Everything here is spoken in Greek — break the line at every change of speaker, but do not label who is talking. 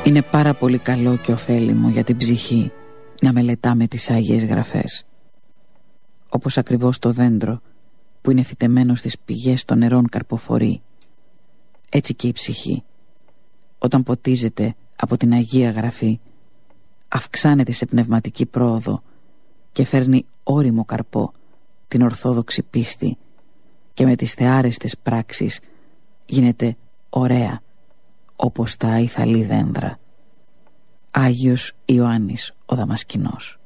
Είναι πάρα πολύ καλό και ωφέλιμο για την ψυχή να μελετάμε τις Άγιες Γραφές. Όπως ακριβώς το δέντρο που είναι φυτεμένο στις πηγές των νερών καρποφορεί, έτσι και η ψυχή, όταν ποτίζεται από την Αγία Γραφή, αυξάνεται σε πνευματική πρόοδο και φέρνει ώριμο καρπό την ορθόδοξη πίστη και με τις θεάρεστες πράξεις γίνεται ωραία όπως τα αϊθαλή δένδρα. Άγιος Ιωάννης ο Δαμασκηνός.